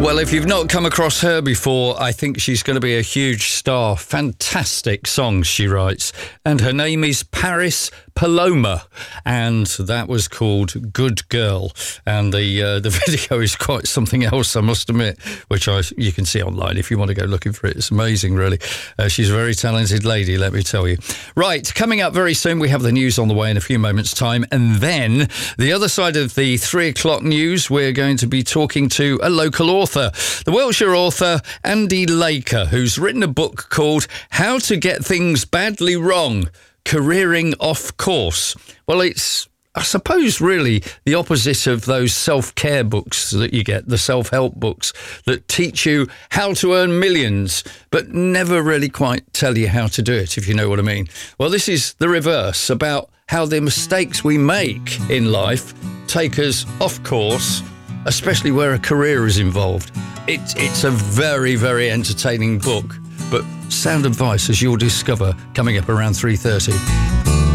Well, if you've not come across her before, I think she's going to be a huge star. Fantastic songs she writes. And her name is Paris Paloma, and that was called Good Girl. And the video is quite something else, I must admit, which you can see online if you want to go looking for it. It's amazing, really. She's a very talented lady, let me tell you. Right, coming up very soon, we have the news on the way in a few moments' time. And then the other side of the 3 o'clock news, we're going to be talking to a local author, the Wiltshire author Andy Laker, who's written a book called How to Get Things Badly Wrong, Careering Off Course. Well, it's, I suppose, really the opposite of those self-care books that you get, the self-help books that teach you how to earn millions, but never really quite tell you how to do it, if you know what I mean. Well, this is the reverse, about how the mistakes we make in life take us off course, especially where a career is involved. It's a very, very entertaining book, but sound advice, as you'll discover, coming up around 3:30.